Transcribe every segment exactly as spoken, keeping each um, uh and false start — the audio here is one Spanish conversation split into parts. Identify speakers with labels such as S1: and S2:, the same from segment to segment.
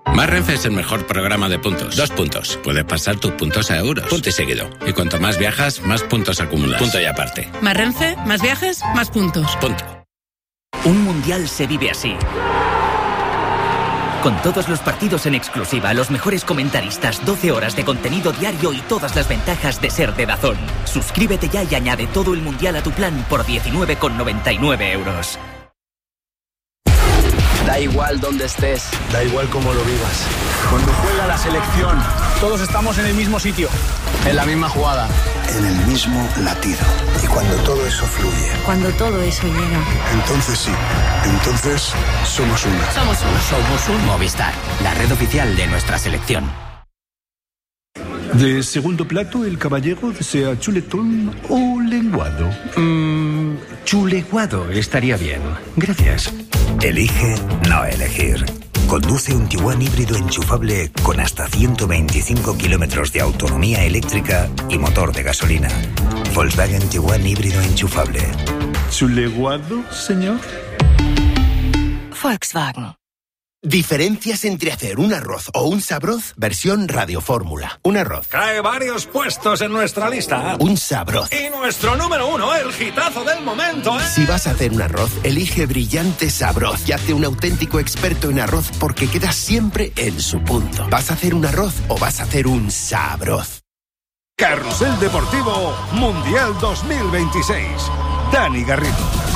S1: Más Renfe es el mejor programa de puntos. Dos puntos. Puedes pasar tus puntos a euros. Punto y seguido. Y cuanto más viajas, más puntos acumulas. Punto y aparte.
S2: Más Renfe, más viajes, más puntos.
S1: Punto.
S3: Un mundial se vive así. Con todos los partidos en exclusiva, los mejores comentaristas, doce horas de contenido diario y todas las ventajas de ser de DAZN. Suscríbete ya y añade todo el mundial a tu plan por diecinueve con noventa y nueve euros.
S4: Da igual donde estés,
S5: da igual cómo lo vivas. Cuando juega la selección, todos estamos en el mismo sitio,
S4: en la misma jugada,
S6: en el mismo latido. Y cuando todo eso fluye,
S7: cuando todo eso llega,
S6: entonces sí, entonces somos una.
S2: Somos una.
S3: Somos un Movistar, la red oficial de nuestra selección.
S8: De segundo plato, el caballero desea chuletón o lenguado.
S9: Mmm, chuleguado estaría bien. Gracias.
S10: Elige no elegir. Conduce un Tiguan híbrido enchufable con hasta ciento veinticinco kilómetros de autonomía eléctrica y motor de gasolina. Volkswagen Tiguan híbrido enchufable.
S8: ¿Chuleguado, señor?
S7: Volkswagen.
S11: Diferencias entre hacer un arroz o un sabroz, versión radiofórmula. Un arroz.
S12: Cae varios puestos en nuestra lista.
S11: Un sabroz.
S12: Y nuestro número uno, el hitazo del momento, ¿eh?
S11: Si vas a hacer un arroz, elige Brillante Sabroz y hazte un auténtico experto en arroz porque quedas siempre en su punto. ¿Vas a hacer un arroz o vas a hacer un sabroz?
S13: Carrusel Deportivo Mundial dos mil veintiséis. Dani Garrido.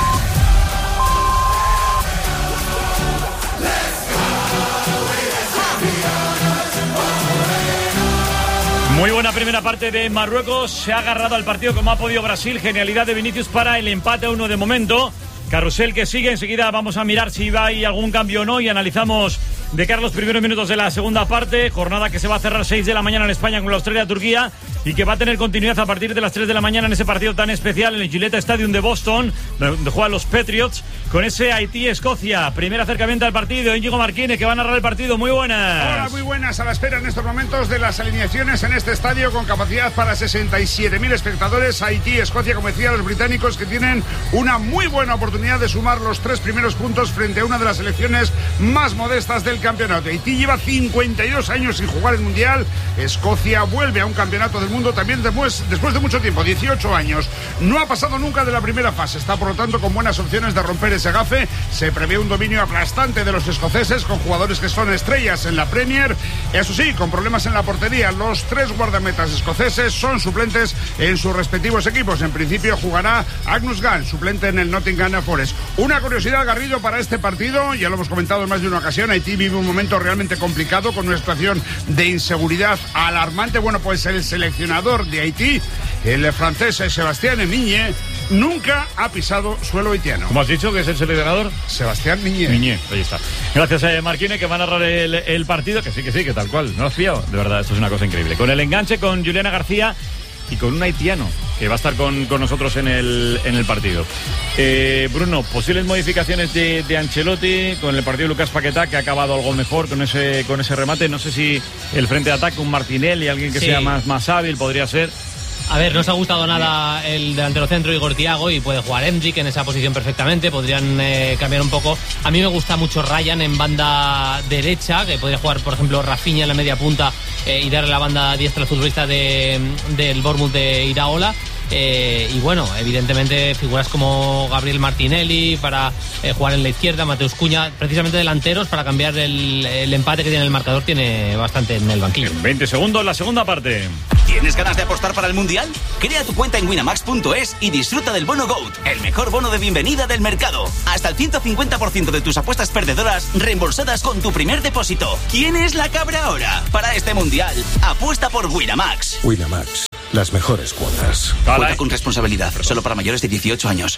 S14: Muy buena primera parte de Marruecos, se ha agarrado al partido como ha podido Brasil, genialidad de Vinicius para el empate a uno de momento. Carrusel que sigue, enseguida vamos a mirar si va hay algún cambio o no y analizamos de cara a los primeros minutos de la segunda parte, jornada que se va a cerrar seis de la mañana en España con la Australia-Turquía y que va a tener continuidad a partir de las tres de la mañana en ese partido tan especial en el Gillette Stadium de Boston, donde juegan los Patriots, con ese Haití-Escocia. Primer acercamiento al partido, Íñigo Marquínez, que va a narrar el partido. Muy buenas.
S15: Hola, muy buenas. A la espera en estos momentos de las alineaciones en este estadio con capacidad para sesenta y siete mil espectadores. Haití-Escocia, como decía, los británicos que tienen una muy buena oportunidad de sumar los tres primeros puntos frente a una de las selecciones más modestas del campeonato. Haití lleva cincuenta y dos años sin jugar el Mundial. Escocia vuelve a un campeonato del mundo también después, después de mucho tiempo, dieciocho años. No ha pasado nunca de la primera fase. Está, por lo tanto, con buenas opciones de romper ese gafe. Se prevé un dominio aplastante de los escoceses con jugadores que son estrellas en la Premier. Eso sí, con problemas en la portería. Los tres guardametas escoceses son suplentes en sus respectivos equipos. En principio jugará Agnus Gunn, suplente en el Nottingham Forest. Una curiosidad, Garrido, para este partido, ya lo hemos comentado en más de una ocasión, Haití vive un momento realmente complicado con una situación de inseguridad alarmante. Bueno, pues el seleccionador de Haití, el francés Sébastien Migne, nunca ha pisado suelo haitiano.
S14: ¿Cómo has dicho que es el seleccionador?
S15: Sebastián Migne.
S14: Migne, ahí está. Gracias a Marquine, que va a narrar el, el partido, que sí, que sí, que tal cual. No has fiado, de verdad, esto es una cosa increíble. Con el enganche, con Juliana García y con un haitiano que va a estar con, con nosotros en el, en el partido. Eh, Bruno, posibles modificaciones de, de Ancelotti con el partido de Lucas Paquetá, que ha acabado algo mejor con ese, con ese remate. No sé si el frente de ataque, un Martinelli, alguien que sí sea más, más hábil, podría ser.
S16: A ver, no os ha gustado nada el delantero centro Igor Thiago y puede jugar Endrick en esa posición perfectamente. Podrían eh, cambiar un poco. A mí me gusta mucho Ryan en banda derecha, que podría jugar, por ejemplo, Rafinha en la media punta eh, y darle la banda diestra al futbolista de, del Bournemouth de Iraola. Eh, y bueno, evidentemente figuras como Gabriel Martinelli para eh, jugar en la izquierda, Mateus Cunha, precisamente delanteros para cambiar el, el empate que tiene el marcador, tiene bastante en el banquillo.
S14: En veinte segundos la segunda parte.
S17: ¿Tienes ganas de apostar para el Mundial? Crea tu cuenta en winamax punto es y disfruta del bono GOAT, el mejor bono de bienvenida del mercado. Hasta el ciento cincuenta por ciento de tus apuestas perdedoras reembolsadas con tu primer depósito. ¿Quién es la cabra ahora? Para este Mundial, apuesta por Winamax.
S18: Winamax, las mejores cuotas.
S17: Juega con responsabilidad, solo para mayores de dieciocho años.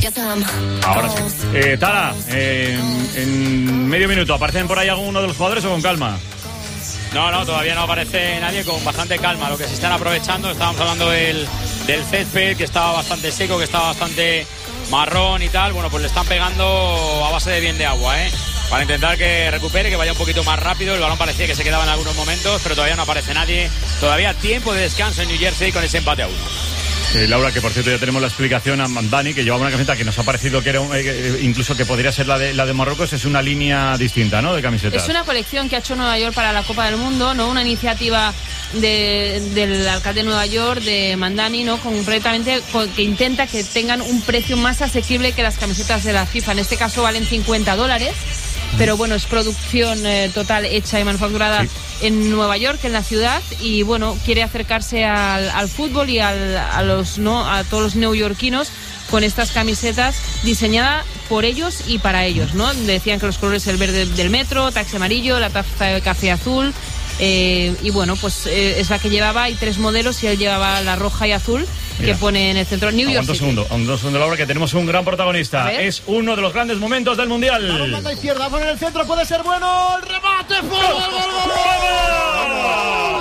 S14: Ahora sí. Eh, Tara, eh, en medio minuto, ¿aparecen por ahí alguno de los jugadores o con calma?
S19: No, no, todavía no aparece nadie, con bastante calma. Lo que se están aprovechando, estábamos hablando del, del césped, que estaba bastante seco, que estaba bastante marrón y tal. Bueno, pues le están pegando a base de bien de agua, ¿eh? Para intentar que recupere, que vaya un poquito más rápido. El balón parecía que se quedaba en algunos momentos, pero todavía no aparece nadie. Todavía tiempo de descanso en New Jersey con ese empate a uno.
S14: Eh, Laura, que por cierto ya tenemos la explicación a Dani, que llevaba una camiseta que nos ha parecido que era un, eh, incluso que podría ser la de la de Marruecos. Es una línea distinta, ¿no?, de camisetas.
S7: Es una colección que ha hecho Nueva York para la Copa del Mundo, ¿no? Una iniciativa de, del alcalde de Nueva York, de Mandani, ¿no? Completamente, que intenta que tengan un precio más asequible que las camisetas de la FIFA. En este caso valen cincuenta dólares. Pero bueno, es producción eh, total hecha y manufacturada sí. en Nueva York, en la ciudad, y bueno, quiere acercarse al, al fútbol y al, a los no a todos los neoyorquinos con estas camisetas diseñadas por ellos y para ellos, ¿no? Decían que los colores, el verde del metro, taxi amarillo, la taza de café azul, eh, y bueno, pues eh, es la que llevaba, hay tres modelos y él llevaba la roja y azul. Mira, que pone en el centro New York City.
S14: Un segundo, un segundo, Laura, que tenemos un gran protagonista. Es uno de los grandes momentos del Mundial.
S20: Vamos, banda izquierda, pone en el centro, puede ser bueno. El remate, ¡gol, gol, gol, gol!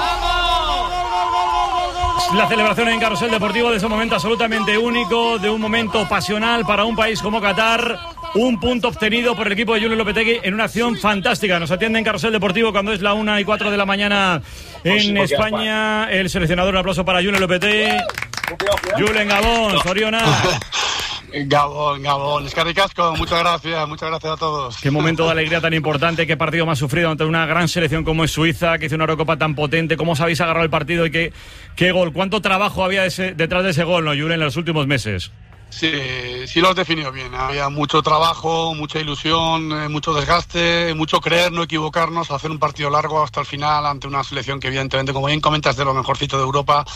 S14: ¡Vamos! La celebración en Carrusel Deportivo de ese momento absolutamente único, de un momento pasional para un país como Qatar. Un punto obtenido por el equipo de Julen Lopetegui en una acción fantástica. Nos atiende en Carrusel Deportivo cuando es la una y cuatro de la mañana en España. El seleccionador, un aplauso para Julen Lopetegui. Julen, Gabón, Soriona.
S21: Gabón, Gabón. Es que ricasco, muchas gracias, muchas gracias a todos.
S14: Qué momento de alegría tan importante, qué partido más sufrido ante una gran selección como es Suiza, que hizo una Eurocopa tan potente. ¿Cómo os habéis agarrado el partido y qué, qué gol? ¿Cuánto trabajo había ese, detrás de ese gol, no, Julen, en los últimos meses?
S21: Sí, sí lo has definido bien. Había mucho trabajo, mucha ilusión, eh, mucho desgaste, mucho creer, no equivocarnos, hacer un partido largo hasta el final ante una selección que evidentemente, como bien comentas, de lo mejorcito de Europa.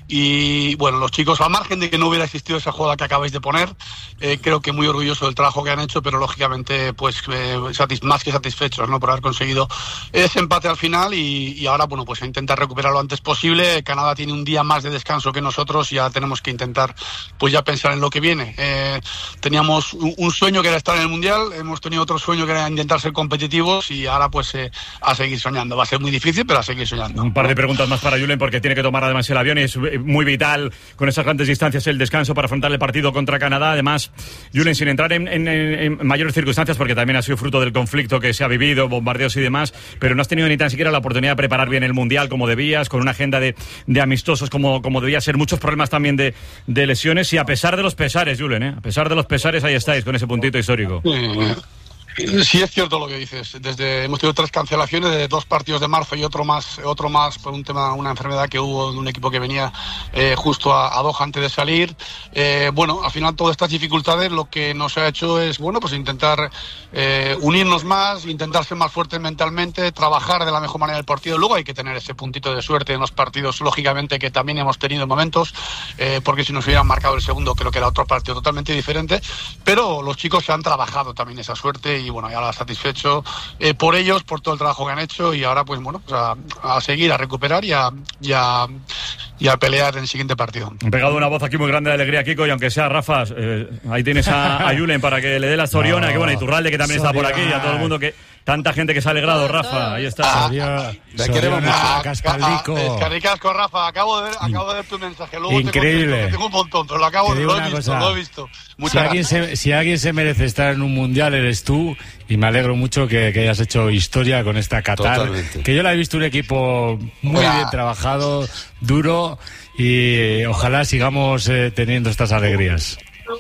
S21: Y bueno, los chicos, al margen de que no hubiera existido esa jugada que acabáis de poner, eh, creo que muy orgulloso del trabajo que han hecho, pero lógicamente pues eh, satis- más que satisfechos, ¿no?, por haber conseguido ese empate al final y, y ahora, bueno, pues a intentar recuperar lo antes posible. Canadá tiene un día más de descanso que nosotros y ya tenemos que intentar pues ya pensar en lo que viene. Eh, teníamos un, un sueño que era estar en el Mundial, hemos tenido otro sueño que era intentar ser competitivos y ahora pues eh, a seguir soñando. Va a ser muy difícil, pero a seguir soñando.
S14: Un par de preguntas más para Julen, porque tiene que tomar además el avión y es muy vital con esas grandes distancias el descanso para afrontar el partido contra Canadá. Además, Julen, sin entrar en, en, en mayores circunstancias, porque también ha sido fruto del conflicto que se ha vivido, bombardeos y demás, pero no has tenido ni tan siquiera la oportunidad de preparar bien el Mundial como debías, con una agenda de, de amistosos como, como debía ser, muchos problemas también de, de lesiones, y a pesar de los pesares, Julen, ¿eh? a pesar de los pesares, ahí estáis con ese puntito histórico.
S21: Sí. Sí, es cierto lo que dices. Desde hemos tenido tres cancelaciones de dos partidos de marzo y otro más, otro más por un tema, una enfermedad que hubo de un equipo que venía eh, justo a, a Doha antes de salir. Eh, bueno, al final todas estas dificultades lo que nos ha hecho es, bueno, pues intentar eh, unirnos más, intentar ser más fuertes mentalmente, trabajar de la mejor manera el partido. Luego hay que tener ese puntito de suerte en los partidos, lógicamente, que también hemos tenido momentos, eh, porque si nos hubieran marcado el segundo creo que era otro partido totalmente diferente. Pero los chicos se han trabajado también esa suerte. Y bueno, ya la satisfecho eh, por ellos, por todo el trabajo que han hecho, y ahora pues bueno, pues a, a seguir, a recuperar y a, y, a, y a pelear en el siguiente partido.
S14: Han pegado una voz aquí muy grande de alegría, Kiko, y aunque sea Rafa, eh, ahí tienes a, a Julen para que le dé la Soriona, no, que bueno, y Turralde, que también Soriona está por aquí, y a todo el mundo que... Tanta gente que se ha alegrado, Rafa, ahí está.
S21: Ah, le queremos a Cascaldico. Es que ricasco, Rafa, acabo de ver, acabo de ver tu mensaje. Luego
S22: increíble.
S21: Te tengo un montón, pero lo acabo de ver, lo he visto, lo he visto.
S22: Si alguien, se, si alguien se merece estar en un mundial eres tú, y me alegro mucho que, que hayas hecho historia con esta Qatar. Totalmente. Que yo la he visto un equipo muy Hola. bien trabajado, duro, y ojalá sigamos eh, teniendo estas alegrías.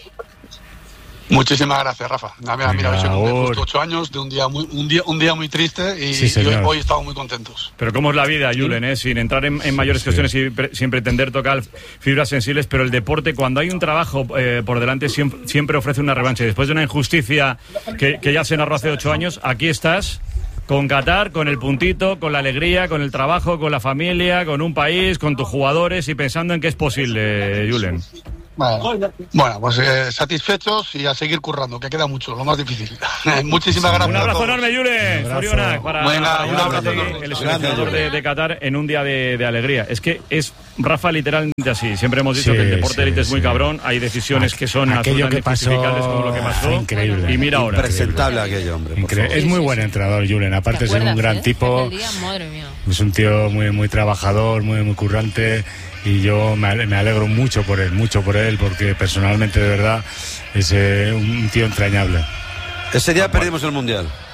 S21: Muchísimas gracias, Rafa. Mira, mira, mira justo ocho años de un día muy, un día, un día muy triste y, sí, y hoy, hoy estamos muy contentos.
S14: Pero cómo es la vida, Julen, ¿eh? Sin entrar en, en mayores sí, cuestiones sí. y sin pretender tocar fibras sensibles, pero el deporte, cuando hay un trabajo eh, por delante, siempre, siempre ofrece una revancha. Y después de una injusticia que, que ya se narró hace ocho años, aquí estás con Qatar, con el puntito, con la alegría, con el trabajo, con la familia, con un país, con tus jugadores y pensando en que es posible, Julen.
S21: Bueno, bueno, pues eh, satisfechos y a seguir currando, que queda mucho, lo más difícil. Muchísimas gracias.
S14: Un abrazo enorme, Julen. Soriona, para,
S21: Venga,
S14: para
S21: un abrazo enorme.
S14: El seleccionador de, de Qatar en un día de, de alegría. Es que es, Rafa, literalmente así. Siempre hemos dicho sí, que el deporte sí, élite sí. es muy cabrón. Hay decisiones que son
S22: aquello que pasó,
S14: como lo que pasó.
S22: Increíble.
S14: Y mira ahora.
S23: Impresentable aquello, hombre.
S22: Increíble. Es muy buen entrenador, Julen. Aparte de ser un gran eh? tipo.
S7: Día, madre mía.
S22: Es un tío muy, muy trabajador, muy, muy currante. Y yo me alegro mucho por él, mucho por él, porque personalmente, de verdad, es eh, un tío entrañable.
S23: Ese día perdimos el Mundial.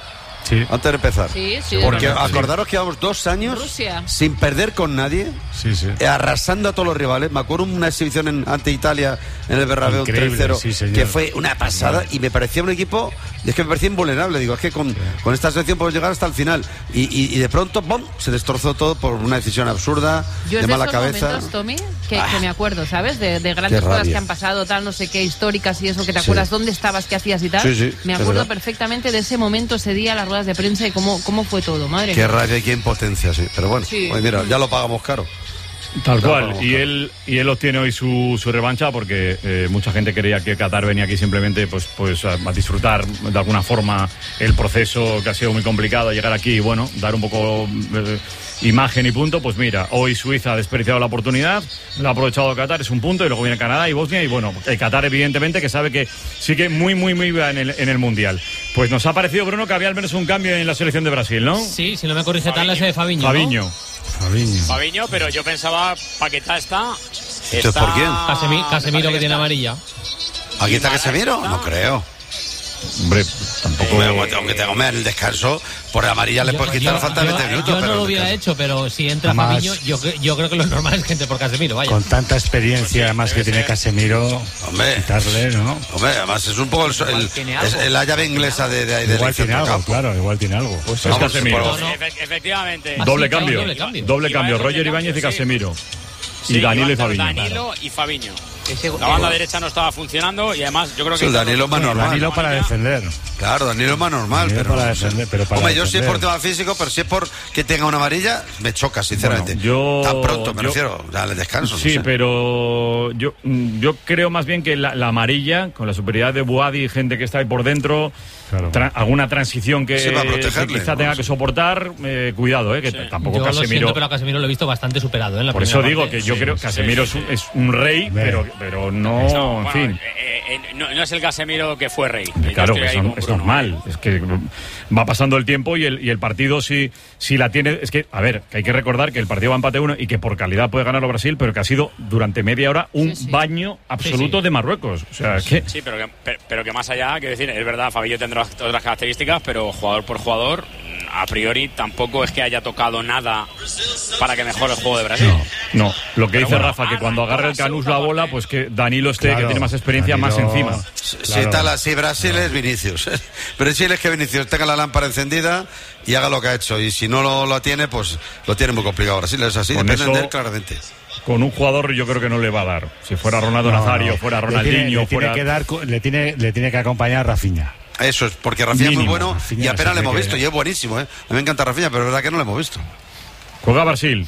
S1: Sí. Antes de empezar.
S7: Sí, sí.
S1: Porque
S7: sí.
S1: acordaros que llevamos dos años
S7: Rusia.
S1: sin perder con nadie,
S22: sí, sí.
S1: arrasando a todos los rivales. Me acuerdo una exhibición en, ante Italia en el Bernabéu, un tres cero,
S22: sí,
S1: que fue una pasada y me parecía un equipo, es que me parecía invulnerable. Digo, es que con, sí. con esta selección podemos llegar hasta el final. Y, y, y de pronto, ¡bum!, se destrozó todo por una decisión absurda,
S7: Yo
S1: de mala
S7: esos
S1: cabeza.
S7: Momentos, Tommy, que, ah, que me acuerdo, ¿sabes? De, de grandes cosas que han pasado, tal, no sé qué, históricas y eso, que te acuerdas sí. dónde estabas, qué hacías y tal.
S1: Sí, sí,
S7: me acuerdo perfectamente de ese momento, ese día, las ruedas de prensa y cómo, cómo fue todo, madre.
S1: Qué rabia y qué impotencia, sí. Pero bueno, sí. Oye, mira, ya lo pagamos caro.
S14: Tal cual, y él y él obtiene hoy su, su revancha porque eh, mucha gente creía que Qatar venía aquí simplemente pues, pues a, a disfrutar de alguna forma el proceso que ha sido muy complicado, llegar aquí y bueno, dar un poco eh, imagen y punto. Pues mira, hoy Suiza ha desperdiciado la oportunidad, lo ha aprovechado Qatar, es un punto, y luego viene Canadá y Bosnia, y bueno, el Qatar evidentemente que sabe que sigue muy muy muy bien en el, en el Mundial. Pues nos ha parecido, Bruno, que había al menos un cambio en la selección de Brasil, ¿no?
S16: Sí, si no me corrige tal, ese de Fabiño.
S14: Fabiño.
S16: ¿no?
S22: Fabiño.
S19: Fabiño, pero yo pensaba, Paquetá está...
S1: ¿Esto es por quién?
S16: Casemiro, Casemiro que tiene amarilla.
S1: ¿Aquí está Casemiro? No creo.
S22: Hombre, tampoco.
S1: Eh, aunque tenga hombre, en el descanso, por amarilla le puedes quitar falta de veinte minutos.
S16: Yo no lo hubiera hecho, pero si entra además, Fabiño, yo, yo creo que lo normal es que entre por Casemiro, vaya.
S22: Con tanta experiencia, pues sí, además que tiene Casemiro,
S1: hombre, quitarle, ¿no? Hombre, además es un poco el, el, el, el la llave inglesa de, de, de
S22: igual tiene algo, campo. Claro, igual tiene algo.
S14: Pues es Casemiro.
S19: No, no. Efe, efectivamente.
S14: Ah, doble, sí, cambio, claro, doble cambio. Doble cambio. Roger Ibáñez y Casemiro.
S19: Sí,
S14: y Danilo y Fabiño.
S19: Danilo
S14: claro.
S19: y Fabiño. Ese, la banda derecha no estaba funcionando y además yo creo que...
S1: Sí, Danilo más normal.
S22: Danilo para defender.
S1: Claro, Danilo es más normal, Danilo pero...
S22: para defender, pero para
S1: Hombre,
S22: defender.
S1: yo sí es por tema físico, pero si es por que tenga una amarilla, me choca, sinceramente.
S14: Bueno, yo,
S1: Tan pronto, me
S14: yo,
S1: refiero, al descanso.
S14: Sí,
S1: no sé.
S14: pero yo, yo creo más bien que la, la amarilla, con la superioridad de Boadi y gente que está ahí por dentro, claro. tra alguna transición que,
S1: sí,
S14: que quizá tenga que soportar, eh, cuidado, eh, que
S19: sí.
S14: tampoco
S16: yo
S14: Casemiro...
S16: Lo siento, pero a Casemiro lo he visto bastante superado, ¿eh? En la
S14: por eso digo
S16: parte.
S14: que yo
S16: sí,
S14: creo que
S16: sí,
S14: Casemiro
S16: sí, sí.
S14: Es, un, es un rey, pero, pero no, no
S19: bueno,
S14: en fin...
S19: Eh, eh, no, no es el Casemiro que fue rey.
S14: Claro, que son, es normal, es que va pasando el tiempo y el, y el partido si, si la tiene... Es que, a ver, que hay que recordar que el partido va a empate uno y que por calidad puede ganarlo Brasil, pero que ha sido durante media hora un sí, sí. baño absoluto sí, sí. de Marruecos. O sea,
S19: sí,
S14: que...
S19: Sí, pero que, pero, pero que más allá, quiero decir, es verdad, Fabio tendrá otras características, pero jugador por jugador, a priori tampoco es que haya tocado nada para que mejore el juego de Brasil.
S14: No, no. Lo que pero dice bueno, Rafa, que cuando agarre el Canús la bola, pues que Danilo esté, claro, que tiene más experiencia, Danilo... más encima.
S1: Si claro. tal así Brasil no. es Vinicius. Pero Chile es que Vinicius tenga la lámpara encendida y haga lo que ha hecho. Y si no lo, lo tiene, pues lo tiene muy complicado. Brasil es así, depende de él claramente.
S14: Con un jugador yo creo que no le va a dar. Si fuera Ronaldo no, Nazario, no. fuera Ronaldinho,
S22: le tiene, le
S14: fuera...
S22: Tiene que dar, le, tiene, le tiene que acompañar Rafinha.
S1: Eso es, porque Rafinha Mínimo. es muy bueno Rafinha y apenas le hemos que... visto. Y es buenísimo, ¿eh? A mí me encanta Rafinha, pero es verdad que no lo hemos visto.
S14: Juega Brasil.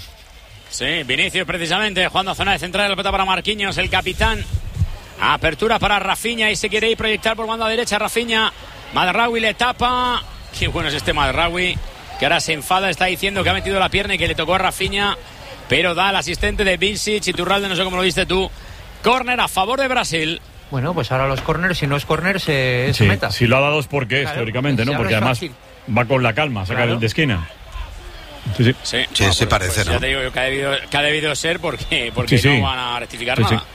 S19: Sí, Vinicius precisamente, jugando a zona de central, la pelota para Marquinhos, el capitán. Apertura para Rafinha y se quiere ir proyectar por banda derecha Rafinha. Madraoui le tapa. Qué bueno es este Madraoui, que ahora se enfada, está diciendo que ha metido la pierna y que le tocó a Rafinha, pero da al asistente de Vincic. Iturralde, no sé cómo lo viste tú. Córner a favor de Brasil.
S5: Bueno, pues ahora los corners, si no es córner, se,
S14: sí,
S5: se meta.
S14: Si lo ha dado es porque claro, teóricamente, ¿no? Porque además fácil. va con la calma, saca claro. de esquina. Sí, sí,
S1: sí, sí bueno, se pues, parece,
S19: pues
S1: ¿no?
S19: Ya te digo que ha debido, que ha debido ser porque, porque
S14: sí,
S19: no
S14: sí.
S19: van a rectificar
S14: sí,
S19: nada.
S14: Sí.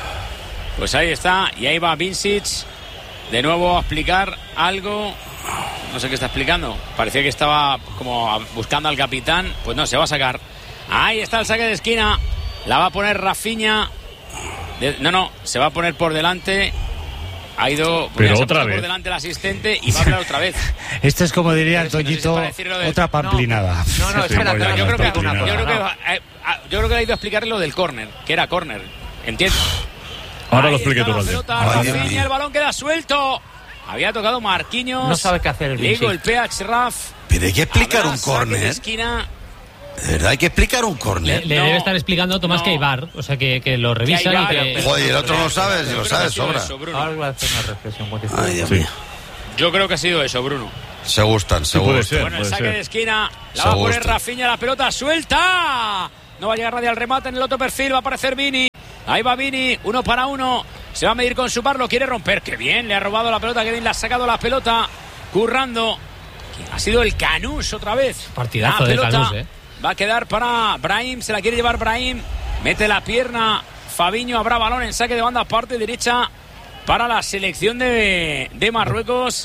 S19: Pues ahí está, y ahí va Vincic de nuevo a explicar algo. No sé qué está explicando. Parecía que estaba como buscando al capitán. Pues no, se va a sacar. Ahí está el saque de esquina. La va a poner Rafinha. De, no, no, se va a poner por delante. Ha ido
S14: pero otra vez
S19: por delante el asistente y va a hablar otra vez.
S22: Esto es como diría Antoñito, no si de... otra pamplinada.
S5: No, no, no espera,
S19: yo, yo, creo que, yo, creo que, eh, yo creo que ha ido a explicarle lo del córner, que era córner. ¿Entiendes?
S14: Ahora
S19: Ahí
S14: lo explique tú,
S19: Valde. Rafinha, el balón queda suelto. Había tocado Marquinhos.
S5: No sabe qué hacer el
S19: Le golpea a Achraf.
S1: Pero hay que explicar un córner.
S19: Esquina.
S1: De verdad, hay que explicar un córner.
S16: Le, le no, debe estar explicando Tomás no. que hay V A R, o sea, que, que lo revisa y que...
S1: Joder, y el otro no sabe, si lo sabe, sobra.
S5: Ahora voy a hacer una reflexión.
S1: Ay, Dios mío.
S19: Yo creo que ha sido eso, Bruno.
S1: Se gustan, se
S14: sí,
S1: gustan.
S14: Ser,
S19: bueno, el saque
S14: ser.
S19: de esquina. La
S1: se
S19: va a poner
S1: gustan.
S19: Rafinha, la pelota suelta. No va a llegar nadie al remate en el otro perfil. Va a aparecer Vini. Ahí va Vini, uno para uno. Se va a medir con su par, lo quiere romper. Qué bien, le ha robado la pelota. Kevin le ha sacado la pelota. Currando. Ha sido el Canús otra vez.
S16: Partidazo de Canús, eh.
S19: Va a quedar para Brahim, se la quiere llevar Brahim. Mete la pierna. Fabiño, habrá balón en saque de banda, parte derecha para la selección de, de Marruecos.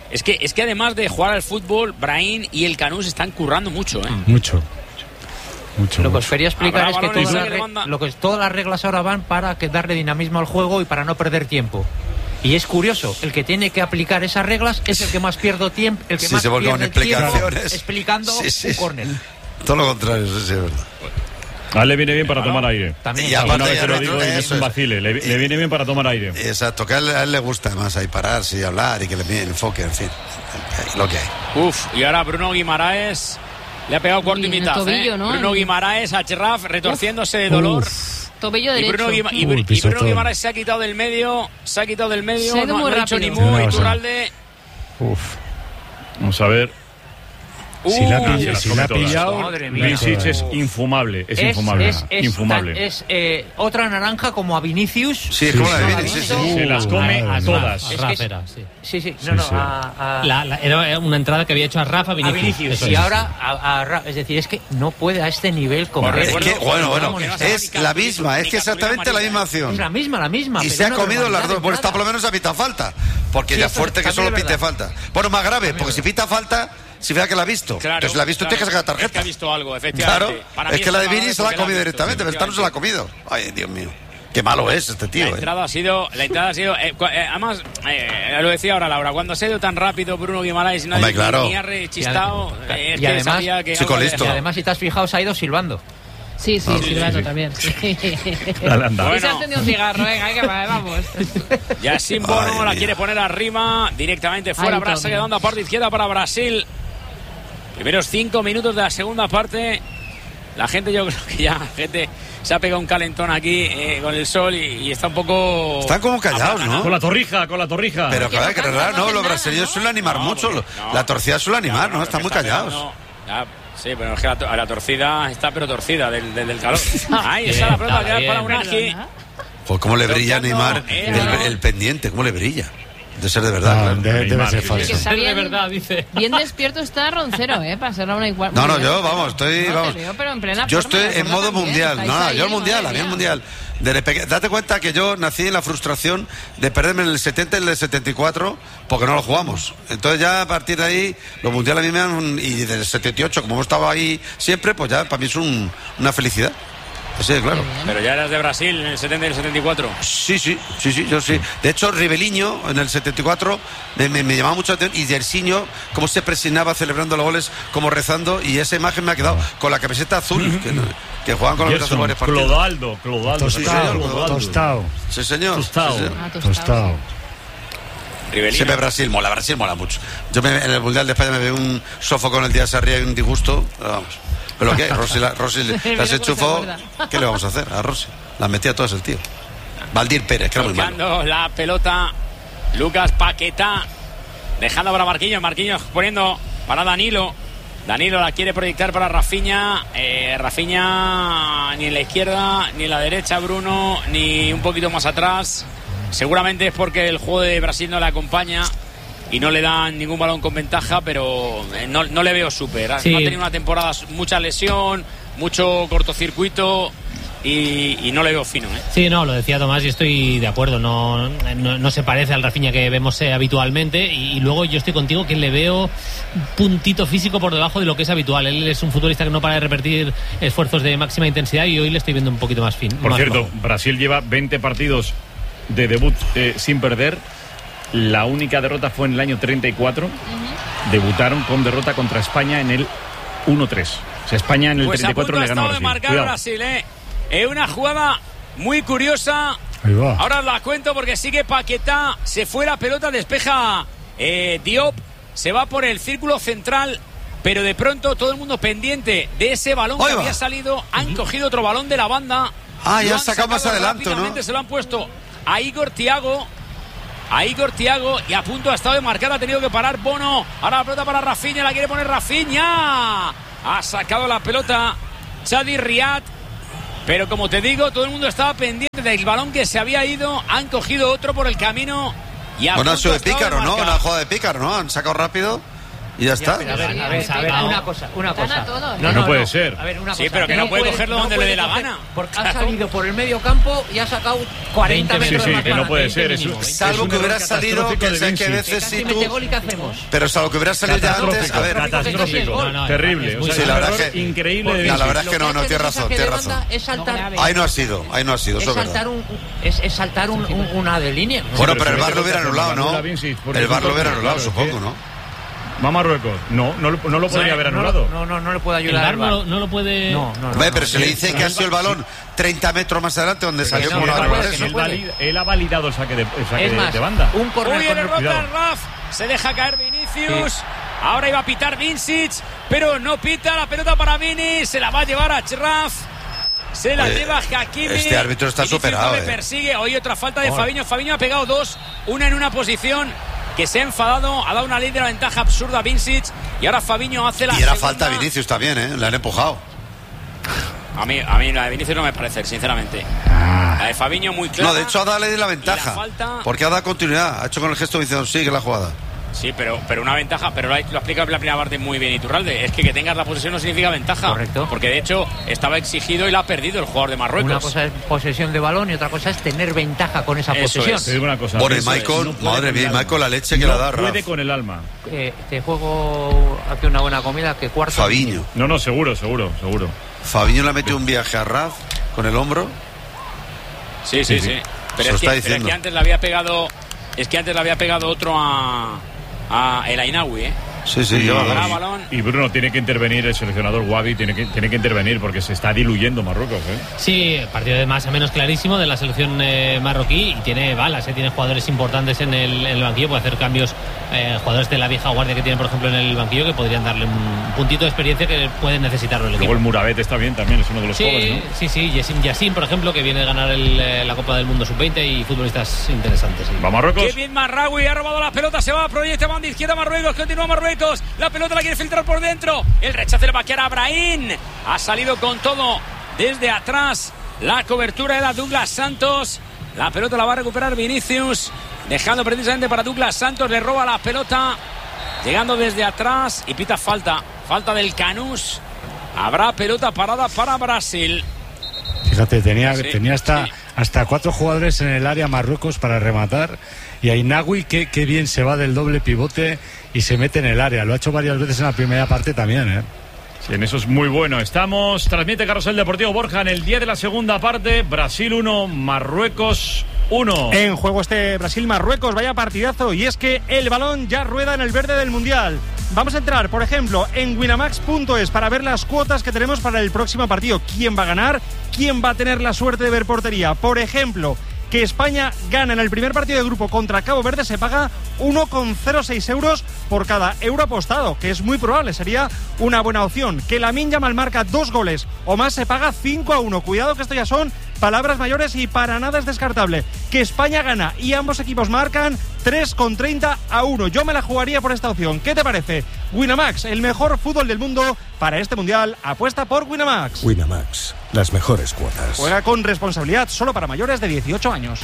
S19: Es que, es que además de jugar al fútbol, Brahim y el Canú se están currando mucho, ¿eh?
S22: Mucho. Mucho,
S5: lo que
S22: mucho.
S5: os quería explicar
S19: Habrá
S5: es que,
S19: balones
S5: todas
S19: que
S5: las
S19: le
S5: re-
S19: manda-
S5: lo que todas las reglas ahora van para que darle dinamismo al juego y para no perder tiempo. Y es curioso, el que tiene que aplicar esas reglas es el que más pierde tiempo, el que
S1: Sí,
S5: más
S1: se vuelven
S5: pierde tiempo
S1: explicaciones.
S5: explicando
S1: Sí, sí,
S5: un
S1: sí.
S5: córner.
S1: Todo lo contrario, sí, sí, es verdad.
S22: A él le viene bien para tomar aire.
S5: También
S1: Y
S22: Alguna
S1: aparte
S22: vez
S1: ya
S22: te lo
S1: no-
S22: digo y no es
S1: eso
S22: un
S1: es.
S22: vacile. Le, le viene bien para tomar aire.
S1: Exacto, que a él, a él le gusta más ahí pararse y hablar y que le mire el enfoque, en fin. Lo que hay.
S19: Uf, y ahora Bruno Guimaraes le ha pegado cuarto
S7: Y
S19: y
S7: en el
S19: mitad.
S7: tobillo,
S19: ¿eh?
S7: ¿no?
S19: Bruno
S7: En-
S19: Guimaraes a Cherraf retorciéndose de dolor.
S7: Tobillo
S19: Y
S7: derecho.
S19: Bruno, Guima- y,
S22: Uy,
S19: Br- y
S22: pisotón.
S19: Bruno Guimaraes se ha quitado del medio. Se ha quitado del medio.
S7: Se ha ido
S19: No,
S7: muy
S19: no ha dicho ni
S7: rápido.
S19: mu.
S22: Una cosa.
S19: Iturralde.
S22: Uf. Vamos a ver. Si la, ha
S19: Uh,
S22: pilla- si la ha pillado,
S5: Madre mía.
S22: Lisic es infumable. Es,
S5: Es,
S22: infumable.
S5: es, es,
S22: infumable.
S5: es, eh, otra naranja como a Vinicius.
S1: Sí, es como la de Vini, sí, sí.
S22: Se las come Uh, a todas.
S5: Es que
S16: Rafa
S5: es-
S16: era, sí.
S5: Sí, sí, no,
S22: Sí,
S5: no,
S22: sí.
S5: a, a-
S16: La- la- era una entrada que había hecho a Rafa
S5: a
S16: Vinicius.
S5: Vinicius.
S16: Eso
S5: Y
S16: es.
S5: ahora a, a Ra- es decir, es que no puede a este nivel como
S19: Bueno,
S1: Es
S19: recuerdo-
S1: que, bueno, bueno,
S19: que no se
S1: es
S19: llama
S1: la
S19: ni
S1: misma,
S19: Capulina
S1: es que exactamente la misma acción.
S5: es la misma, la misma.
S1: Y
S5: pero
S1: se ha
S5: una
S1: comido las
S5: barbaridad
S1: dos.
S5: de
S1: Bueno, esta por lo
S5: entrada.
S1: menos ha pitado falta. Porque
S5: Sí,
S1: ya
S5: esto
S1: fuerte que
S5: también
S1: solo
S5: es
S1: pite
S5: verdad.
S1: falta. Bueno, más grave, porque si pita falta, si vea que la ha visto.
S19: Claro,
S1: Entonces, si la ha visto,
S19: claro,
S1: tiene que sacar
S19: es que
S1: tarjeta.
S19: ha visto algo, efectivamente.
S1: Claro,
S19: Para mí
S1: es que la de
S19: está
S1: Vini se la ha
S19: porque la ha
S1: comido
S19: visto,
S1: directamente, pero esta no se la ha comido. Ay, Dios mío. Qué malo es este tío,
S19: La
S1: eh.
S19: entrada ha sido, la entrada ha sido, eh, cua- eh, además, eh, lo decía ahora Laura, cuando se ha ido tan rápido Bruno Guimaraes y nadie
S1: Hombre, claro.
S19: ni ha rechistado,
S5: Y
S19: eh, es
S5: y
S19: que
S5: además-
S19: sabía que
S1: Chico
S19: algo
S1: listo.
S5: Y
S19: había
S5: además, si te has fijado, se ha ido silbando.
S7: Sí, sí,
S1: Ah,
S7: Silvano
S1: sí, sí.
S7: también. Sí.
S22: Dale, anda.
S7: Y se ha
S19: Bueno.
S7: encendido un cigarro, venga, que va, vamos.
S19: dejado. Ya sin Bono
S1: Ay,
S19: la
S1: mía.
S19: quiere poner arriba, directamente fuera,
S7: Ay,
S19: Brasil
S7: Tommy.
S19: quedando a parte izquierda para Brasil. Primeros cinco minutos de la segunda parte. La gente, yo creo que ya, la gente se ha pegado un calentón aquí eh, con el sol y, y está un poco...
S1: Están como callados,
S22: Con
S1: ¿no?
S22: la torrija, con la torrija.
S1: Pero claro, que
S7: no
S1: raro,
S7: hacen
S1: ¿no? Los
S7: nada,
S1: brasileños
S7: ¿no?
S1: suelen animar
S19: No,
S1: mucho.
S19: porque- no.
S1: La torcida suele animar,
S19: Claro,
S1: ¿no? Están muy
S19: está
S1: callados.
S19: pegando, ya, sí, pero es que la, to- la torcida está pero torcida del, del, del calor. Ahí está la pelota que da para Unagi.
S1: Pues cómo le brilla a
S19: Tocando
S1: Neymar
S19: el
S1: el,
S19: balón.
S1: el pendiente, cómo le brilla. De ser de verdad.
S22: Ah,
S1: claro.
S22: de- debe Neymar, ser sí, falso.
S7: Que está
S16: De
S7: bien,
S16: verdad, dice.
S7: bien despierto está Roncero, ¿eh? Para ser la una igual.
S1: No, no, yo, vamos, estoy,
S7: No,
S1: vamos.
S7: te veo, pero en plena
S1: Yo
S7: forma,
S1: estoy
S7: la
S1: en
S7: forma
S1: modo
S7: también,
S1: mundial.
S7: estáis
S1: No, no,
S7: ahí,
S1: yo el mundial,
S7: madre
S1: a mí el
S7: mía.
S1: mundial. Desde peque- Date cuenta que yo nací en la frustración de perderme en el setenta y en el setenta y cuatro porque no lo jugamos. Entonces ya a partir de ahí, los mundiales a mí me han... Y del setenta y ocho, como hemos estado ahí siempre, pues ya para mí es un- una felicidad. Sí, claro.
S19: Pero ya eras de Brasil en el setenta y el setenta y cuatro.
S1: Sí, sí, sí, sí, yo sí. De hecho, Ribeliño en el setenta y cuatro me, me, me llamaba mucho la atención. Y Yersinio, cómo se presionaba celebrando los goles, como rezando. Y esa imagen me ha quedado con la camiseta azul, que, no- que juegan con la camiseta azul
S22: Gerson,
S1: varios partidos.
S22: Clodoaldo, Clodoaldo.
S1: Sí,
S22: Tostao,
S1: señor,
S22: Clodoaldo. Tostao.
S1: Sí, señor.
S22: Tostao.
S1: Sí, señor.
S7: Ah, tostado,
S22: Tostao.
S19: Ribelino.
S1: Siempre Brasil mola, Brasil mola mucho. Yo me- en el Mundial de España me veo un sofocón el día de Sarria y un disgusto. Pero vamos. Pero ¿qué? Rossi, la- Rossi le-
S7: Mira
S1: las
S7: cómo se
S1: enchufó.
S7: acuerda.
S1: ¿Qué le vamos a hacer a Rossi? Las metía todas el tío. Valdir Pérez, que era muy malo.
S19: Tocando la pelota Lucas Paquetá, dejando para Marquinhos, Marquinhos poniendo para Danilo. Danilo la quiere proyectar para Rafinha. Eh, Rafinha ni en la izquierda, ni en la derecha Bruno, ni un poquito más atrás. Seguramente es porque el juego de Brasil no le acompaña y no le dan ningún balón con ventaja, pero eh, no, no le veo súper.
S16: Sí.
S19: No ha tenido una temporada, mucha lesión, mucho cortocircuito y, y no le veo fino, ¿eh?
S16: Sí, no, lo decía Tomás y estoy de acuerdo. No, no, no se parece al Rafinha que vemos eh, habitualmente. Y, y luego yo estoy contigo que le veo un puntito físico por debajo de lo que es habitual. Él es un futbolista que no para de repetir esfuerzos de máxima intensidad y hoy le estoy viendo un poquito más fin.
S22: Por
S16: más
S22: cierto,
S16: bajo.
S22: Brasil lleva veinte partidos de debut eh, sin perder. La única derrota fue en el año treinta y cuatro. Debutaron con derrota contra España en el uno tres. O sea, España en el
S19: Pues
S22: treinta y cuatro
S19: a
S22: le
S19: punto
S22: ganó
S19: ha
S22: a
S19: estado
S22: Brasil.
S19: de marcar
S22: Cuidado.
S19: Brasil, ¿eh? Es una jugada muy curiosa.
S22: Ahí va.
S19: Ahora os la cuento porque sigue Paquetá. Se fue la pelota, despeja eh, Diop. Se va por el círculo central. Pero de pronto todo el mundo pendiente de ese balón
S1: Ahí
S19: que
S1: va.
S19: había salido. Han cogido otro balón de la banda.
S1: Ah,
S19: Lo
S1: ya
S19: han
S1: han sacado más adelante, ¿no?
S19: rápidamente, se lo han puesto a Igor Thiago. A Igor Thiago y a punto ha estado de marcar, ha tenido que parar Bono. Ahora la pelota para Rafinha, la quiere poner Rafinha. Ha sacado la pelota Chadi Riad. Pero como te digo, todo el mundo estaba pendiente del balón que se había ido. Han cogido otro por el camino. Y a
S1: Bueno, ha
S19: punto
S1: sido
S19: ha
S1: de
S19: estado
S1: pícaro, ¿no?
S19: marcar.
S1: Una jugada de pícaro, ¿no? Han sacado rápido y ya está.
S5: A ver, a ver, a ver, a ver, una cosa, una cosa.
S7: Gana todos.
S14: No, no puede ser.
S5: A ver, una
S19: Sí,
S5: cosa.
S19: pero que no puede cogerlo donde le dé la
S5: coger,
S19: gana.
S5: Porque ha salido por el medio campo y ha sacado cuarenta
S14: Sí,
S5: metros
S14: sí,
S5: más
S14: que no
S5: para
S14: puede
S5: veinte
S14: ser. Es,
S5: mínimo.
S14: un-
S1: Salvo
S14: es
S1: que
S14: un
S1: hubiera
S14: error
S1: salido,
S14: catastrófico
S1: que
S14: de
S1: sé que a
S14: Vinicius.
S1: veces si
S5: Casi
S1: tú...
S5: mete gol y ¿qué hacemos?
S1: Pero salvo que hubiera salido ya antes, a ver.
S14: Catastrófico,
S5: No, no,
S14: terrible. O sea,
S1: Sí,
S14: es
S1: la
S14: un
S1: verdad
S14: error
S1: es que-
S14: increíble de
S1: No, la verdad
S14: Vinicius.
S1: es que no, no, tienes razón, tienes razón.
S5: Es saltar,
S1: Ahí no ha sido, ahí no ha sido,
S5: es
S1: eso es verdad.
S5: saltar, un, es, es saltar un, un- una de línea.
S1: Bueno,
S14: pero
S1: pero el
S14: se
S1: V A R
S14: mete
S1: lo hubiera
S14: con
S1: anulado,
S14: anula
S1: ¿no?
S14: Vinicius, por
S1: El V A R lo
S14: ejemplo,
S1: hubiera anulado,
S14: claro,
S1: supongo,
S14: sí.
S1: ¿no?
S14: Va a Marruecos. No, no, lo- no lo podría haber
S5: No,
S14: anulado.
S5: No, no, no le puede
S16: El
S5: ayudar.
S16: V A R
S5: al
S16: no,
S5: V A
S16: lo-
S5: R.
S16: no lo puede.
S5: No, no, no.
S1: Hombre, pero
S5: no,
S1: se le
S5: no,
S1: dice
S5: no,
S1: que ha
S5: no,
S1: sido el balón treinta metros más adelante donde
S5: Pero
S1: salió
S5: que no,
S1: como
S5: que
S1: una
S5: no puede,
S1: barbaridad.
S5: que
S14: él,
S5: no puede.
S14: valida- él ha validado el saque de, el saque
S5: Es
S14: de-
S5: más,
S14: de banda.
S5: un corner
S19: Uy,
S5: con
S19: el rebote
S14: cuidado.
S19: al Raf. Se deja caer Vinicius. Ahora iba a pitar Vincic, pero no pita. La pelota para Vini. Se la va a llevar a Cherraf. Se la
S1: Oye,
S19: lleva Hakimi.
S1: este árbitro está
S19: Vinicius
S1: superado,
S19: no le
S1: eh.
S19: persigue. Hoy otra falta de
S1: Joder.
S19: Fabinho. Fabinho ha pegado dos. Una en una posición que se ha enfadado. Ha dado una ley de la ventaja absurda a Vincic. Y ahora Fabinho hace la
S1: Y era
S19: segunda.
S1: falta a Vinicius también, ¿eh? Le han empujado.
S19: A mí, a mí la de Vinicius no me parece, sinceramente. La de Fabinho muy clara.
S1: No, de hecho ha dado la
S19: Y la
S1: ventaja.
S19: falta-
S1: Porque ha dado continuidad. Ha hecho con el gesto diciendo sigue la jugada.
S19: Sí, pero, pero una ventaja, pero lo ha lo ha explicado en la primera parte muy bien Iturralde. Es que que tengas la posesión no significa ventaja.
S5: Correcto.
S19: Porque de hecho estaba exigido y la ha perdido el jugador de Marruecos.
S5: Una cosa es posesión de balón y otra cosa es tener ventaja con esa
S19: Eso
S5: posesión.
S19: es.
S14: Te digo una cosa.
S1: Bueno, y
S14: Eso es,
S1: Michael,
S14: no puede
S1: madre
S14: con
S1: mía,
S14: el alma.
S1: Michael, la leche que
S14: no
S1: la da,
S14: puede
S1: Raf.
S14: con el alma.
S5: Eh, este juego hace una buena comida que cuarto.
S1: Fabinho.
S14: No, no, seguro, seguro, seguro.
S1: Fabinho le ha metido un viaje a Raf con el hombro.
S19: Sí, sí,
S14: Sí, sí.
S19: sí.
S1: Se
S19: Pero
S1: lo
S19: es, que,
S1: está
S19: pero es
S1: diciendo.
S19: que antes le había pegado. Es que antes le había pegado otro a. a El Ainawi, ¿eh?
S1: Sí, sí,
S14: Y,
S1: lleva
S19: Habrá
S1: dos.
S19: balón.
S14: y Bruno tiene que intervenir, el seleccionador Wabi tiene que, tiene que intervenir porque se está diluyendo Marruecos. ¿eh?
S16: Sí, partido de más o menos clarísimo de la selección eh, marroquí y tiene balas, eh, tiene jugadores importantes en el, en el banquillo, puede hacer cambios, eh, jugadores de la vieja guardia que tienen por ejemplo en el banquillo que podrían darle un puntito de experiencia que puede necesitarlo el
S14: Luego
S16: equipo.
S14: el Murabet está bien también, es uno de los
S16: Sí,
S14: jóvenes, ¿no?
S16: sí, sí, Yassin Yassin, por ejemplo, que viene a ganar el, eh, la Copa del Mundo sub veinte y futbolistas interesantes. Sí.
S14: Va Marruecos.
S19: Qué bien Marraoui, ha robado la pelota, se va a proyecta banda izquierda Marruecos, continúa Marruecos, la pelota la quiere filtrar por dentro, el rechazo le va a quedar a Brahim, ha salido con todo desde atrás, la cobertura de la Douglas Santos, la pelota la va a recuperar Vinicius, dejando precisamente para Douglas Santos, le roba la pelota, llegando desde atrás y pita falta, falta del Canús, habrá pelota parada para Brasil.
S22: Fíjate, tenía,
S19: Sí,
S22: tenía hasta,
S19: sí.
S22: hasta cuatro jugadores en el área Marruecos para rematar. Y Ainawi, qué, qué bien se va del doble pivote y se mete en el área. Lo ha hecho varias veces en la primera parte también, ¿eh?
S14: Sí, en eso es muy bueno. Estamos, transmite Carrusel Deportivo Borja en el día de la segunda parte. Brasil uno, Marruecos uno.
S20: En juego este Brasil-Marruecos, vaya partidazo. Y es que el balón ya rueda en el verde del Mundial. Vamos a entrar, por ejemplo, en winamax punto es para ver las cuotas que tenemos para el próximo partido. ¿Quién va a ganar? ¿Quién va a tener la suerte de ver portería? Por ejemplo, que España gana en el primer partido de grupo contra Cabo Verde, se paga uno coma cero seis euros por cada euro apostado, que es muy probable, sería una buena opción. Que Lamine Yamal marca dos goles o más, se paga cinco a uno. Cuidado que esto ya son palabras mayores y para nada es descartable. Que España gana y ambos equipos marcan tres coma treinta a uno. Yo me la jugaría por esta opción. ¿Qué te parece? Winamax, el mejor fútbol del mundo para este Mundial. Apuesta por Winamax.
S18: Winamax, las mejores cuotas.
S20: Juega con responsabilidad, solo para mayores de dieciocho años.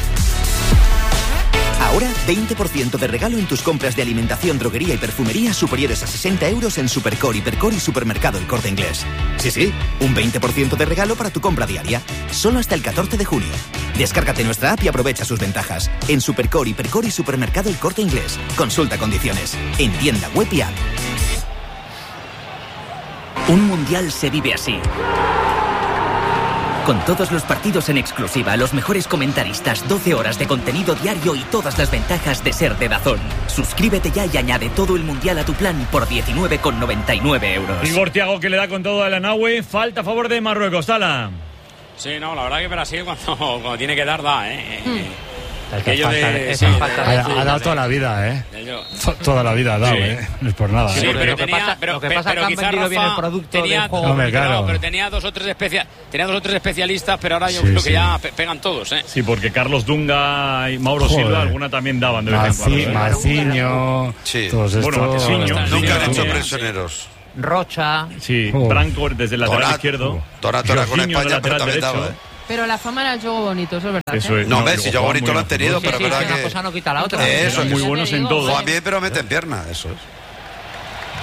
S3: Ahora, veinte por ciento de regalo en tus compras de alimentación, droguería y perfumería superiores a sesenta euros en Supercore, Hipercor y Supermercado El Corte Inglés. Sí, sí, un veinte por ciento de regalo para tu compra diaria. Solo hasta el catorce de junio. Descárgate nuestra app y aprovecha sus ventajas. En Supercore, Hipercor y Supermercado El Corte Inglés. Consulta condiciones. En tienda web y app. Un mundial se vive así. Con todos los partidos en exclusiva, los mejores comentaristas, doce horas de contenido diario y todas las ventajas de ser de DAZN. Suscríbete ya y añade todo el mundial a tu plan por diecinueve con noventa y nueve euros.
S14: Igor Thiago que le da con todo a la Nahue. Falta a favor de Marruecos. Tala.
S19: Sí, no, la verdad que Brasil cuando, cuando tiene que dar, da, ¿eh?
S5: Hmm.
S19: Aquello
S5: Esa falta-
S19: de...
S5: esa
S19: sí,
S5: falta
S19: de-
S22: Ha, ha dado toda la vida, ¿eh?
S19: de- yo-
S22: Toda la vida ha dado,
S19: Sí.
S22: ¿eh? No es por nada.
S19: Sí,
S22: ¿eh?
S19: pero
S5: lo que
S19: tenía,
S5: pasa-
S19: pero,
S5: lo que
S19: pero-
S5: pasa es que
S19: pero
S5: han
S19: quizá
S5: vendido bien
S19: Rafa
S5: el producto
S19: tenía,
S5: del juego.
S22: Hombre, claro.
S19: no, pero tenía dos o tres especia, tenía dos o tres especialistas, pero ahora yo
S22: Sí,
S19: creo
S22: sí.
S19: que ya pe- pegan todos, ¿eh?
S14: Sí, porque Carlos Dunga y Mauro
S22: Joder.
S14: Silva alguna también daban de vez en cuando.
S22: Maci-
S14: ¿eh?
S22: Maciño,
S1: Sí.
S22: todos estos.
S14: Bueno, Maciño,
S19: Nunca
S1: Nunca han
S19: Sí,
S1: hecho
S19: sí.
S1: prisioneros.
S5: Rocha.
S14: Sí,
S22: Oh.
S14: Branco desde el lateral
S1: Torat-
S14: izquierdo.
S1: Torat era con
S14: Jorginho de
S1: España, pero
S14: lateral
S1: también
S14: derecho.
S1: daba, ¿eh?
S7: Pero la fama era el juego bonito, eso es verdad.
S14: Eso
S7: ¿eh?
S14: es.
S1: No,
S14: No,
S1: ves,
S14: pero
S1: si yo
S14: jugaban
S1: bonito
S14: muy
S1: lo han
S14: bien.
S1: tenido,
S5: Sí,
S1: pero
S5: sí,
S1: es
S5: que
S1: verdad
S5: una
S1: que...
S5: cosa no quita la otra.
S1: Eso
S14: Eran muy
S1: es.
S14: buenos en todo.
S1: Juegan bien, pero meten pierna, eso es.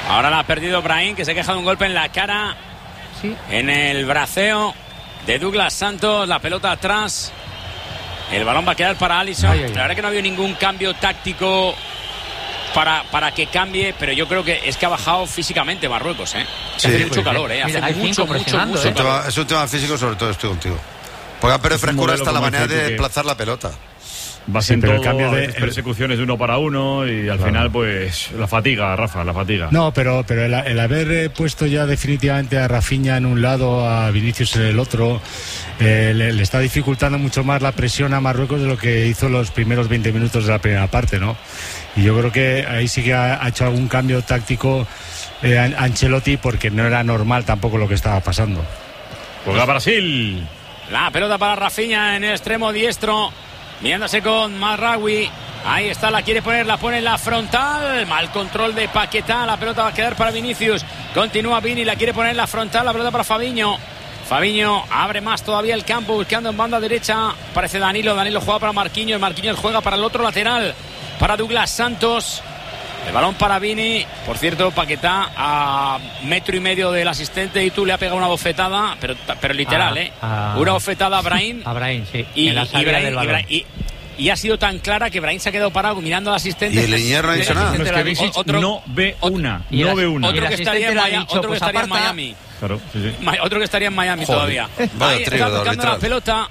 S19: Ahora la ha perdido Brahim, que se queja de un golpe en la cara.
S5: Sí.
S19: En el braceo de Douglas Santos. La pelota atrás. El balón va a quedar para Alisson. Ay, ay, ay. La verdad que no ha habido ningún cambio táctico para, para que cambie, pero yo creo que es que ha bajado físicamente Marruecos, ¿eh?
S1: Sí,
S19: hace mucho
S1: pues,
S19: calor, ¿eh? Hace
S5: mira,
S19: mucho, mucho, mucho, mucho
S1: es, un tema, es un tema físico, sobre todo estoy contigo. Porque ha perdido frescura hasta la manera de desplazar la pelota.
S14: Vas
S22: Sí,
S14: en
S22: pero
S14: todo,
S22: el cambio de-
S14: haces persecuciones de uno para uno y al
S22: Claro.
S14: final, pues, la fatiga, Rafa, la fatiga.
S22: No, pero, pero el, el haber eh, puesto ya definitivamente a Rafinha en un lado, a Vinicius en el otro, eh, le, le está dificultando mucho más la presión a Marruecos de lo que hizo los primeros veinte minutos de la primera parte, ¿no? Y yo creo que ahí sí que ha, ha hecho algún cambio táctico eh, An- Ancelotti, porque no era normal tampoco lo que estaba pasando.
S14: Juega Brasil.
S19: La pelota para Rafinha en el extremo diestro. Mirándose con Marraoui. Ahí está, la quiere poner, la pone en la frontal. Mal control de Paquetá. La pelota va a quedar para Vinicius. Continúa Vini, la quiere poner en la frontal. La pelota para Fabinho. Fabinho abre más todavía el campo, buscando en banda derecha. Parece Danilo. Danilo juega para Marquinhos. Marquinhos juega para el otro lateral, para Douglas Santos. El balón para Vini. Por cierto, Paquetá a metro y medio del asistente y tú le ha pegado una bofetada, pero, pero literal,
S5: Ah,
S19: ¿eh?
S5: ah.
S19: Una bofetada a Brahim.
S5: A Brahim, sí.
S19: Y,
S5: en la
S19: y
S5: salida
S19: Brahim-
S5: del
S19: y
S5: balón.
S19: Brahim- y- y ha sido tan clara que Brahim se ha quedado parado mirando al asistente.
S1: Y el Iñer no ha
S19: El
S1: dicho nada.
S19: asistente
S14: No, es que
S19: le ha-
S14: Visic
S19: otro,
S14: no ve una.
S5: y
S14: No
S5: el-
S14: ve una.
S5: y el
S19: otro que estaría, en,
S5: asistente le ha
S19: Maya-
S5: dicho,
S19: otro que
S5: pues
S19: estaría en
S5: aparta.
S19: Miami.
S14: Claro, sí, sí.
S19: Ma- Otro que estaría en Miami
S1: Joder,
S19: todavía.
S1: vaya
S19: Ahí
S1: trío
S19: está
S1: de
S19: tocando la
S1: arbitral.
S19: pelota.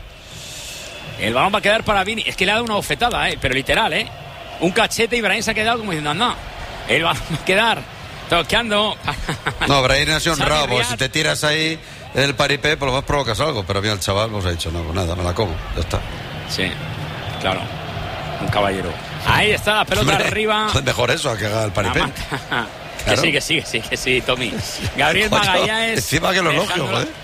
S19: El balón va a quedar para Vini. Es que le ha dado una bofetada, ¿eh? Pero literal, ¿eh? Un cachete y Brahim se ha quedado como diciendo, anda. El balón va a quedar tocando.
S1: No, Brahim ha sido
S19: Xavi
S1: honrado, porque
S19: Riad.
S1: si te tiras ahí en el paripé, por lo más provocas algo. Pero mira, el chaval nos ha dicho, no, pues nada, me la como, ya está.
S19: Sí, claro. Un caballero. Ahí está la pelota
S1: Hombre,
S19: arriba.
S1: es mejor eso a que haga el paripé.
S19: La mata. Que
S1: Claro.
S19: sí, que sí, que sí, que sí, Tommy. Gabriel
S1: Coño,
S19: Magallanes.
S1: encima que lo elogio,
S19: dejándola-
S1: joder.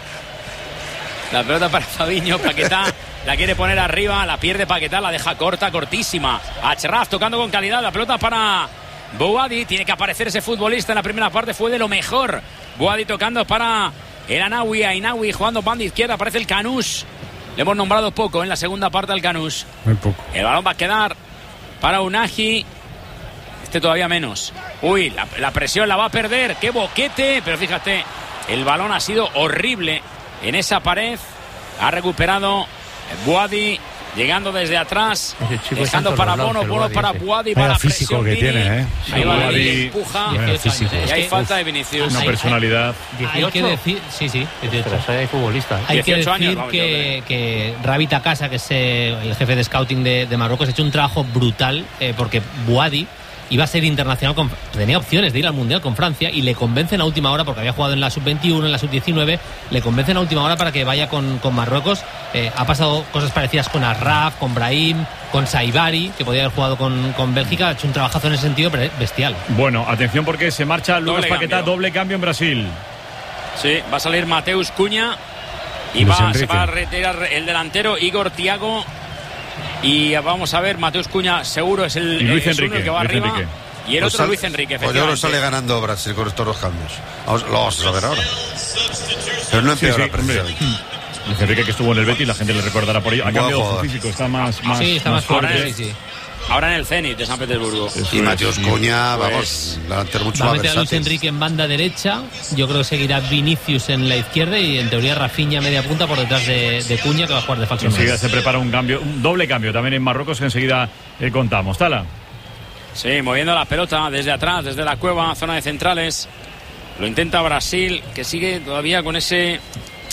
S19: La pelota para Fabinho, Paquetá la quiere poner arriba, la pierde Paquetá, la deja corta, cortísima. Achraf tocando con calidad, la pelota para Bouadi, tiene que aparecer ese futbolista en la primera parte, fue de lo mejor. Bouadi tocando para el Anawi, Ainawi jugando banda izquierda, aparece el Canús. Le hemos nombrado poco en la segunda parte al Canús.
S22: Muy poco.
S19: El balón va a quedar para Unagi. Este todavía menos. Uy, la, la presión la va a perder. ¡Qué boquete! Pero fíjate, el balón ha sido horrible en esa pared. Ha recuperado Bouadi, llegando desde atrás,
S5: chico
S19: dejando
S5: es
S19: para
S5: Santos
S19: Bono,
S5: Lorz, el
S19: Bono
S5: Bouadi
S19: para
S5: ese.
S19: Bouadi,
S22: Vaya
S19: para
S22: físico
S19: presión
S22: que
S19: Vini.
S22: tiene, ¿eh?
S19: Ahí va
S14: Bouadi.
S19: Vini, empuja.
S22: Vaya
S5: dieciocho
S22: físico.
S5: años,
S19: Y hay
S5: es que-
S19: falta de Vinicius.
S14: Una
S16: Hay-
S14: personalidad.
S16: Hay que decir, sí, sí, dieciocho.
S5: Pero soy futbolista. ¿eh?
S16: Hay que
S19: dieciocho
S16: decir
S19: años, vamos,
S16: que, que Rabita Casa, que es eh, el jefe de scouting de, de Marruecos, ha hecho un trabajo brutal eh, porque Bouadi iba a ser internacional, con, tenía opciones de ir al Mundial con Francia y le convencen a última hora, porque había jugado en la sub veintiuno, en la sub diecinueve, le convencen a última hora para que vaya con, con Marruecos. Eh, ha pasado cosas parecidas con Arraf, con Brahim, con Saibari, que podía haber jugado con, con Bélgica, ha hecho un trabajazo en ese sentido pero bestial.
S14: Bueno, atención porque se marcha Lucas
S19: Doble
S14: Paquetá,
S19: cambio.
S14: doble cambio en Brasil.
S19: Sí, va a salir Mateus Cuña y
S22: Luis
S19: va,
S22: Enrique.
S19: se va a retirar el delantero Igor Thiago. Y vamos a ver, Mateus Cuña seguro es el,
S14: Y Luis
S19: es uno
S14: Enrique,
S19: el que va
S14: Luis
S19: arriba.
S14: Enrique.
S19: Y el
S1: Pues
S19: otro
S1: sal-
S19: Luis Enrique,
S1: Pues yo lo
S19: efectivamente.
S1: sale ganando Brasil con estos dos cambios. Vamos, lo vamos a saber ahora. Pero no
S14: Sí,
S1: empeora
S14: sí, hombre.
S1: precisamente.
S14: Luis Enrique, que estuvo en el Betis, la gente le recordará por ello. Ha
S1: Buen
S14: cambiado su
S1: jugador.
S14: físico, está más, más,
S16: sí, está más
S19: Ahora
S16: fuerte.
S19: es-
S16: Sí, sí.
S19: Ahora en el Zenit de San Petersburgo.
S14: Eso
S1: Y
S14: es,
S1: Mateus
S14: sí.
S1: Cuña,
S19: Pues-
S1: vamos, delantero mucho
S16: Va a
S1: más
S16: meter a Luis
S1: versátil.
S16: Enrique en banda derecha. Yo creo que seguirá Vinicius en la izquierda y en teoría Rafinha media punta por detrás de, de Cuña, que va a jugar de falso
S14: Enseguida
S16: nueve.
S14: se prepara un cambio, un doble cambio también en Marruecos que enseguida eh, contamos. Tala.
S19: Sí, moviendo la pelota desde atrás, desde la cueva, zona de centrales. Lo intenta Brasil, que sigue todavía con ese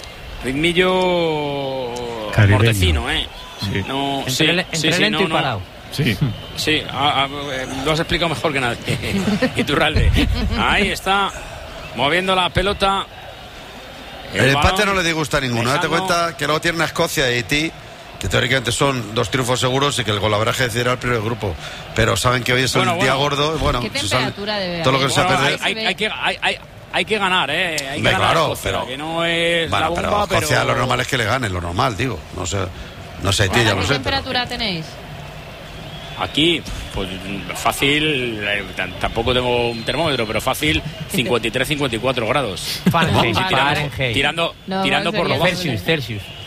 S19: ritmillo
S22: Caribeño.
S19: mortecino, ¿eh?
S14: Sí.
S19: No,
S5: Entre,
S19: sí,
S5: le-
S19: sí,
S5: entre
S19: sí,
S5: lento
S19: no,
S5: y
S19: no.
S5: parado.
S14: Sí.
S19: Sí, a- a- eh, lo has explicado mejor que nadie. Iturralde. Ahí está, moviendo la pelota.
S1: El empate
S19: balón
S1: no le disgusta a ninguno. Date
S19: dejando-
S1: cuenta que luego tienen a Escocia y Haití, que teóricamente son dos triunfos seguros y que el golaveraje decidirá el primer grupo. Pero saben que hoy es
S19: Bueno,
S1: el día
S19: bueno.
S1: gordo. Bueno,
S7: ¿Qué
S1: se sale-
S7: temperatura debe
S1: todo lo que
S7: haber?
S1: se
S19: Bueno,
S1: perder.
S19: hay, hay- hay que, hay, hay- hay que ganar, ¿eh? Hay que
S1: Hombre,
S19: ganar a
S1: claro,
S19: Escocia,
S1: pero-
S19: que no es
S1: Bueno,
S19: la
S1: pero
S19: bomba,
S1: Escocia
S19: pero...
S1: lo normal es que le ganen, lo normal, digo. No sé, no sé, Haití, ya
S7: ¿Ahora
S1: lo
S7: qué
S1: sé.
S7: temperatura tenéis?
S19: Aquí, pues fácil, eh, t- tampoco tengo un termómetro, pero fácil, cincuenta y tres, cincuenta y cuatro grados.
S5: Fahrenheit,
S19: Sí, tirando,
S5: Fahrenheit.
S19: tirando,
S7: No,
S19: tirando
S7: no
S19: por lo
S7: sería
S19: bajo.
S5: Celsius, Celsius.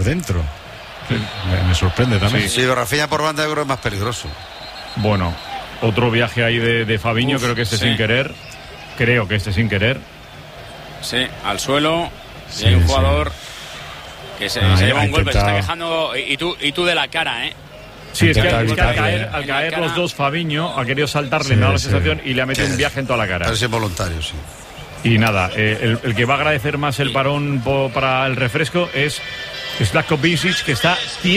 S22: por dentro. Sí, me, me sorprende también.
S1: Sí, sí, Rafinha por banda yo creo es más peligroso.
S14: Bueno, otro viaje ahí de, de Fabinho, Uf, creo que este sí. sin querer. Creo que este sin querer.
S19: Sí, al suelo. Sí, y hay un jugador sí. que se, ah, se lleva un golpe, se está quejando. Y tú, y tú de la cara, ¿eh?
S14: Sí, es que, es que al caer, al caer los dos, Fabinho ha querido saltarle, sí, me da la sensación, sí. y le ha metido sí. un viaje en toda la cara.
S1: Pero es involuntario, sí.
S14: Y nada, eh, el, el que va a agradecer más el parón po, para el refresco es Slavko Bišić, que está